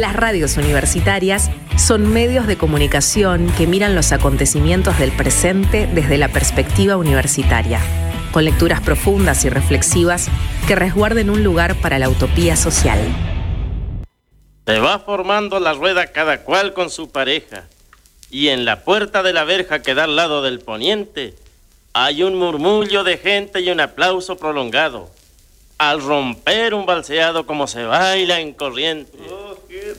Las radios universitarias son medios de comunicación que miran los acontecimientos del presente desde la perspectiva universitaria, con lecturas profundas y reflexivas que resguarden un lugar para la utopía social. Se va formando la rueda cada cual con su pareja, y en la puerta de la verja que da al lado del poniente hay un murmullo de gente y un aplauso prolongado, al romper un balseado como se baila en corriente.